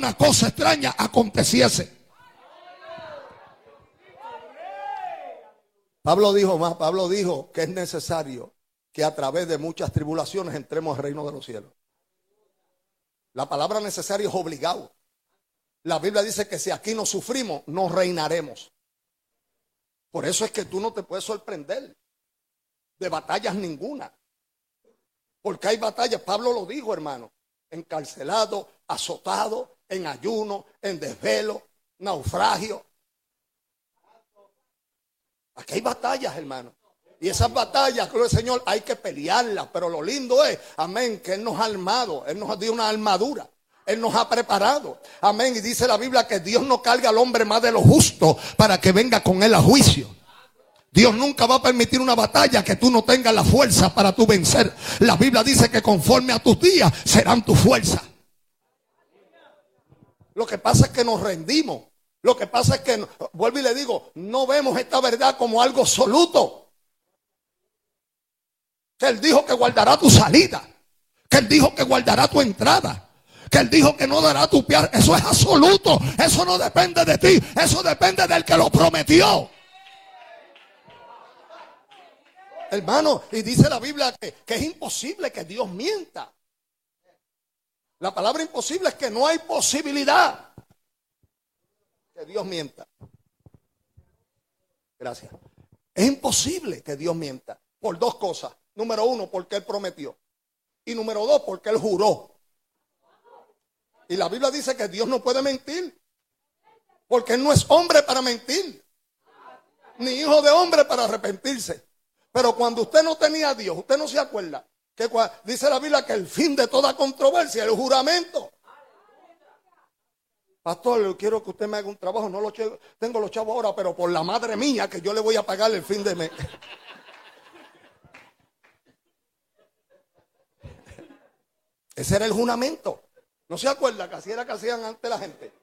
una cosa extraña aconteciese. Pablo dijo que es necesario que a través de muchas tribulaciones entremos al reino de los cielos. La palabra necesario es obligado. La Biblia dice que si aquí no sufrimos, no reinaremos. Por eso es que tú no te puedes sorprender de batallas ninguna. Porque hay batallas, Pablo lo dijo, hermano, encarcelado, azotado, en ayuno, en desvelo, naufragio. Aquí hay batallas, hermano. Y esas batallas, creo el Señor, hay que pelearlas. Pero lo lindo es, amén, que Él nos ha armado. Él nos dio una armadura. Él nos ha preparado. Amén. Y dice la Biblia que Dios no carga al hombre más de lo justo para que venga con Él a juicio. Dios nunca va a permitir una batalla que tú no tengas la fuerza para tú vencer. La Biblia dice que conforme a tus días serán tu fuerza. Lo que pasa es que nos rendimos. Lo que pasa es que, vuelvo y le digo, no vemos esta verdad como algo absoluto. Que Él dijo que guardará tu salida. Que Él dijo que guardará tu entrada. Que Él dijo que no dará tu pie. Eso es absoluto. Eso no depende de ti. Eso depende del que lo prometió. Hermano, y dice la Biblia que es imposible que Dios mienta. La palabra imposible es que no hay posibilidad que Dios mienta. Gracias. Es imposible que Dios mienta por dos cosas. Número uno, porque Él prometió. Y número dos, porque Él juró. Y la Biblia dice que Dios no puede mentir. Porque Él no es hombre para mentir. Ni hijo de hombre para arrepentirse. Pero cuando usted no tenía a Dios, usted no se acuerda que dice la Biblia que el fin de toda controversia es el juramento. Pastor, yo quiero que usted me haga un trabajo. No lo tengo los chavos ahora, pero por la madre mía que yo le voy a pagar el fin de mes. Ese era el juramento. ¿No se acuerda que así era que hacían antes la gente?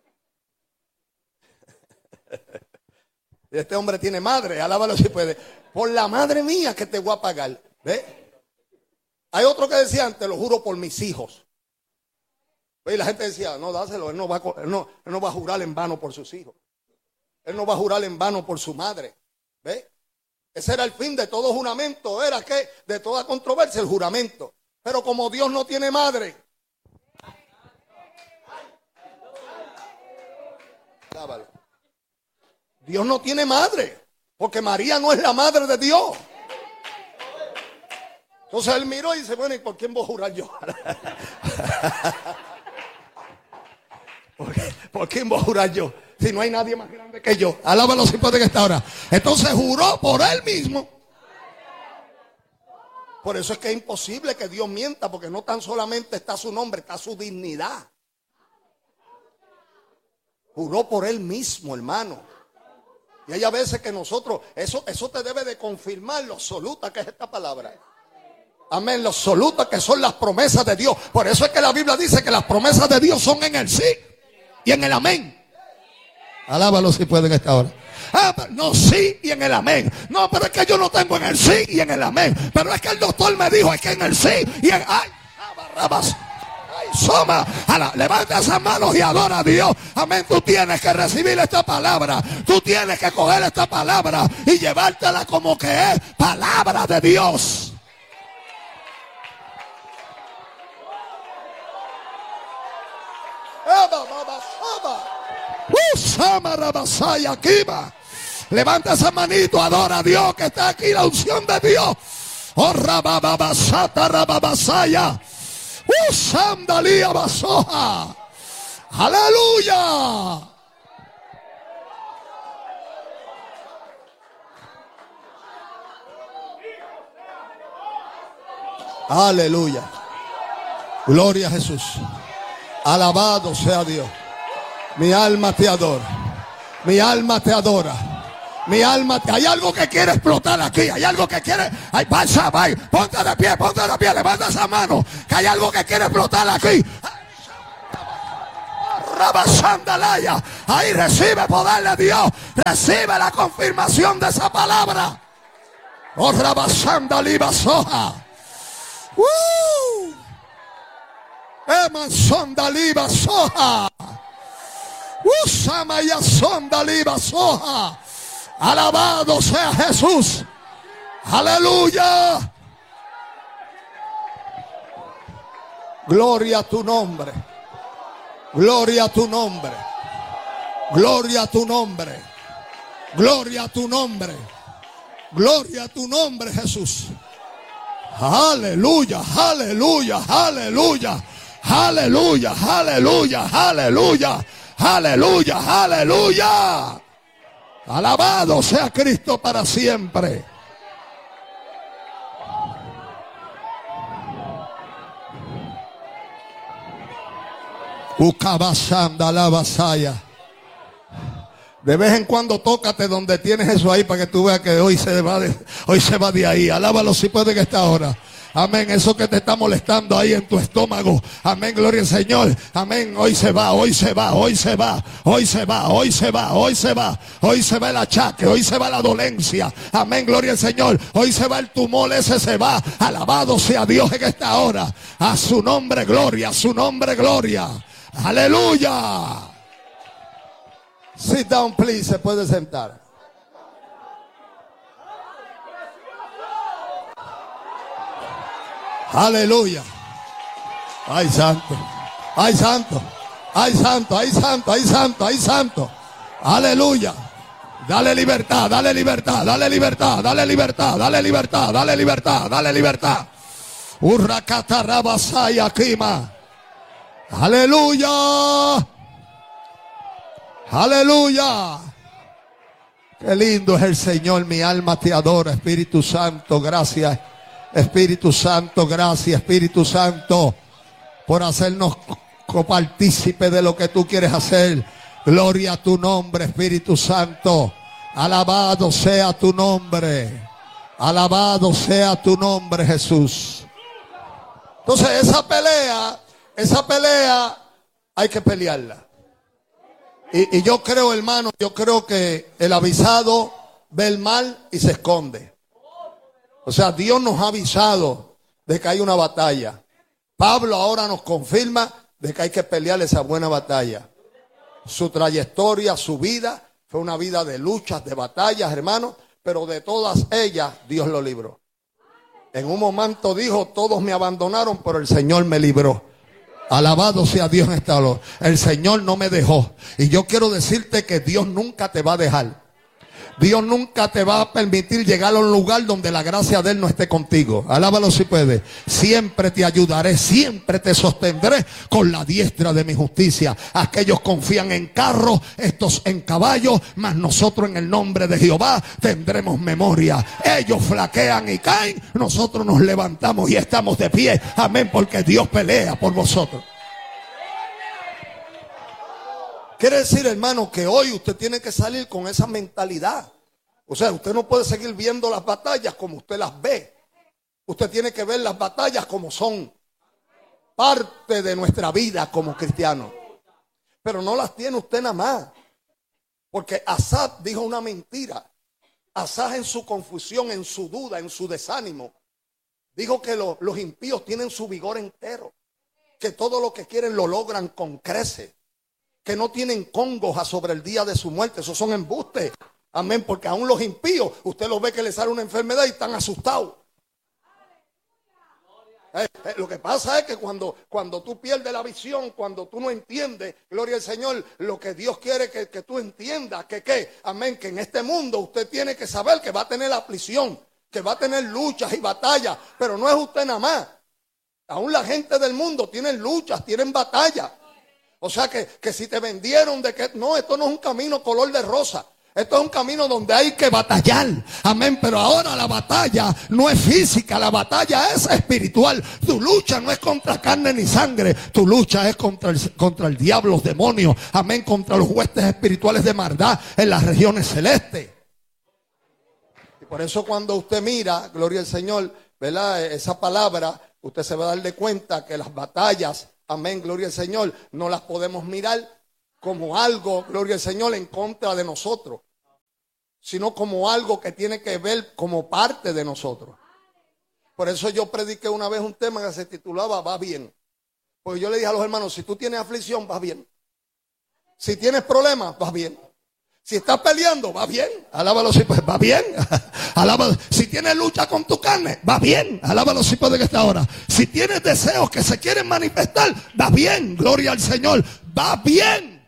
Y este hombre tiene madre, alábalo si puede. Por la madre mía que te voy a pagar. ¿Ve? Hay otro que decía, te lo juro por mis hijos. ¿Ve? Y la gente decía, no, dáselo, él no va a jurar en vano por sus hijos. Él no va a jurar en vano por su madre. ¿Ve? Ese era el fin de todo juramento. Era que de toda controversia el juramento. Pero como Dios no tiene madre. Dábalo. Dios no tiene madre. Porque María no es la madre de Dios. Entonces él miró y dice, bueno, ¿y por quién voy a jurar yo? ¿Por quién voy a jurar yo? Si no hay nadie más grande que yo. Alábalo si puede que está ahora. Entonces juró por él mismo. Por eso es que es imposible que Dios mienta, porque no tan solamente está su nombre, está su dignidad. Juró por él mismo, hermano. Y hay a veces que nosotros, eso te debe de confirmar lo absoluta que es esta palabra. Amén, lo absoluta que son las promesas de Dios. Por eso es que la Biblia dice que las promesas de Dios son en el sí y en el amén. Alábalo si pueden esta hora. No, sí y en el amén. No, pero es que yo no tengo en el sí y en el amén. Pero es que el doctor me dijo es que en el sí y en... ¡Ay! ¡Barrabas! Soma, levanta esas manos y adora a Dios. Amén. Tú tienes que recibir esta palabra. Tú tienes que coger esta palabra y llevártela como que es palabra de Dios. Levanta esa manito, adora a Dios, que está aquí la unción de Dios. Oh, rabababasata, rababasaya. Sandalia basoja. Aleluya. Aleluya. Gloria a Jesús. Alabado sea Dios. Mi alma te adora. Mi alma te adora. Mi alma, hay algo que quiere explotar aquí, hay algo que quiere, ay, pasa, vaya, ponte de pie, levanta esa mano, que hay algo que quiere explotar aquí. Rabasandalaya, ahí recibe poder de Dios, recibe la confirmación de esa palabra. Oh, Rabasandaliba soja. Eman sondaliba soja. Sama y asonda liba soja. Alabado sea Jesús. Aleluya. Gloria a tu nombre. Gloria a tu nombre. Gloria a tu nombre. Gloria a tu nombre. Gloria a tu nombre, Jesús. Aleluya, aleluya, aleluya. Aleluya, aleluya, aleluya. Aleluya, aleluya. Alabado sea Cristo para siempre. Ukabashanda la vasaya. De vez en cuando tócate donde tienes eso ahí para que tú veas que hoy se va de ahí. Alábalo si puede que esta hora. Amén, eso que te está molestando ahí en tu estómago. Amén, gloria al Señor. Amén, hoy se va, hoy se va, hoy se va, hoy se va, hoy se va, hoy se va. Hoy se va el achaque, hoy se va la dolencia. Amén, gloria al Señor. Hoy se va el tumor, ese se va. Alabado sea Dios en esta hora. A su nombre gloria, a su nombre gloria. Aleluya. Sit down, please. Se puede sentar. Aleluya. Ay, santo. Ay, santo. Ay, santo. Ay, santo. Ay, santo. Ay, santo. Aleluya. Dale libertad. Dale libertad. Dale libertad. Dale libertad. Dale libertad. Dale libertad. Dale libertad. Urrakata rabasaya kima. Aleluya. Aleluya. Qué lindo es el Señor. Mi alma te adora, Espíritu Santo. Gracias, Espíritu Santo. Gracias, Espíritu Santo, por hacernos copartícipe de lo que tú quieres hacer. Gloria a tu nombre, Espíritu Santo. Alabado sea tu nombre. Alabado sea tu nombre, Jesús. Entonces esa pelea hay que pelearla. Y yo creo, hermano, yo creo que el avisado ve el mal y se esconde. O sea, Dios nos ha avisado de que hay una batalla. Pablo ahora nos confirma de que hay que pelear esa buena batalla. Su trayectoria, su vida, fue una vida de luchas, de batallas, hermano, pero de todas ellas Dios lo libró. En un momento dijo, todos me abandonaron, pero el Señor me libró. Alabado sea Dios en esta hora. El Señor no me dejó. Y yo quiero decirte que Dios nunca te va a dejar. Dios nunca te va a permitir llegar a un lugar donde la gracia de Él no esté contigo. Alábalo si puede. Siempre te ayudaré, siempre te sostendré con la diestra de mi justicia. Aquellos confían en carros, estos en caballos, mas nosotros en el nombre de Jehová tendremos memoria. Ellos flaquean y caen, nosotros nos levantamos y estamos de pie. Amén, porque Dios pelea por vosotros. Quiere decir, hermano, que hoy usted tiene que salir con esa mentalidad. O sea, usted no puede seguir viendo las batallas como usted las ve. Usted tiene que ver las batallas como son. Parte de nuestra vida como cristianos. Pero no las tiene usted nada más. Porque Asaf dijo una mentira. Asaf en su confusión, en su duda, en su desánimo, dijo que los impíos tienen su vigor entero. Que todo lo que quieren lo logran con creces. Que no tienen congoja sobre el día de su muerte. Esos son embustes. Amén, porque aún los impíos, usted los ve que les sale una enfermedad y están asustados. Lo que pasa es que cuando tú pierdes la visión, cuando tú no entiendes, gloria al Señor, lo que Dios quiere que tú entiendas, amén, que en este mundo usted tiene que saber que va a tener aflicción, que va a tener luchas y batallas, pero no es usted nada más. Aún la gente del mundo tienen luchas, tienen batallas. O sea que si te vendieron de que no, esto no es un camino color de rosa. Esto es un camino donde hay que batallar. Amén. Pero ahora la batalla no es física. La batalla es espiritual. Tu lucha no es contra carne ni sangre. Tu lucha es contra el diablo, los demonios. Amén. Contra los huestes espirituales de maldad en las regiones celestes. Y por eso cuando usted mira, gloria al Señor, ¿verdad? Esa palabra, usted se va a dar de cuenta que las batallas, amén, gloria al Señor, no las podemos mirar como algo, gloria al Señor, en contra de nosotros, sino como algo que tiene que ver como parte de nosotros. Por eso yo prediqué una vez un tema que se titulaba Va bien. Porque yo le dije a los hermanos, si tú tienes aflicción, va bien. Si tienes problemas, va bien. Si estás peleando, va bien. Alábalo si puede, va bien. Alábalo. Si tienes lucha con tu carne, va bien. Alábalo si puede que está ahora. Si tienes deseos que se quieren manifestar, va bien. Gloria al Señor. Va bien.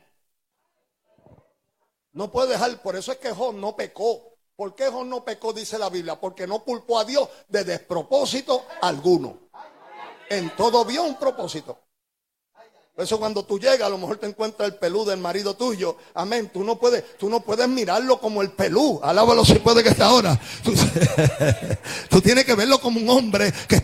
No puede dejar, por eso es que Job no pecó. ¿Por qué Job no pecó? Dice la Biblia. Porque no culpó a Dios de despropósito alguno. En todo vio un propósito. Por eso cuando tú llegas, a lo mejor te encuentras el pelú del marido tuyo. Amén. Tú no puedes mirarlo como el pelú. Alábalo si puede que está ahora. Tú tienes que verlo como un hombre que